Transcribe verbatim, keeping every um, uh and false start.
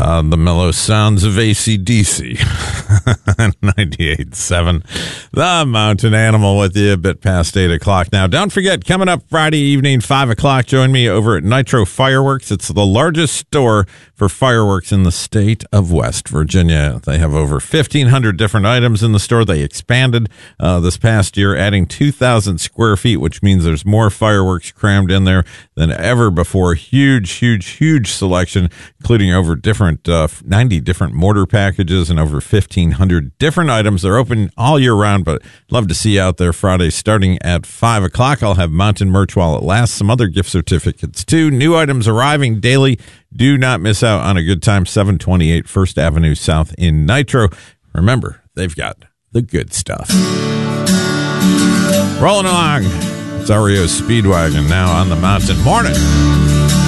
Uh, the mellow sounds of A C D C. ninety-eight point seven. The Mountain Animal with you a bit past eight o'clock now. Don't forget, coming up Friday evening, five o'clock, join me over at Nitro Fireworks. It's the largest store for fireworks in the state of West Virginia. They have over fifteen hundred different items in the store. They expanded uh, this past year, adding two thousand square feet, which means there's more fireworks crammed in there than ever before. Huge, huge, huge selection, including over different uh, ninety different mortar packages and over fifteen hundred different items. They're open all year round, but love to see you out there Friday starting at five o'clock. I'll have mountain merch while it lasts, some other gift certificates too. New items arriving daily. Do not miss out on a good time. seven twenty-eight First Avenue South in Nitro. Remember, they've got the good stuff. Rolling along. It's R E O Speedwagon now on the Mountain. Morning.